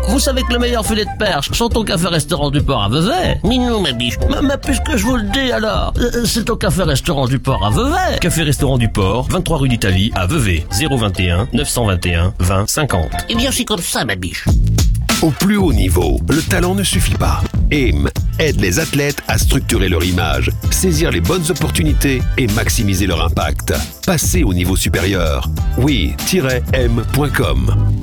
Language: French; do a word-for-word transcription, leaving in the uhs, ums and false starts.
Vous savez que le meilleur filet de perche sont au café-restaurant du Port à Vevey. Minou, ma biche. Mais, mais puisque je vous le dis alors, euh, c'est au café-restaurant du Port à Vevey. Café-restaurant du Port, vingt-trois rue d'Italie à Vevey, zéro vingt et un neuf cent vingt et un vingt cinquante. Eh bien, c'est comme ça, ma biche. Au plus haut niveau, le talent ne suffit pas. A I M aide les athlètes à structurer leur image, saisir les bonnes opportunités et maximiser leur impact. Passez au niveau supérieur. oui tiret m point com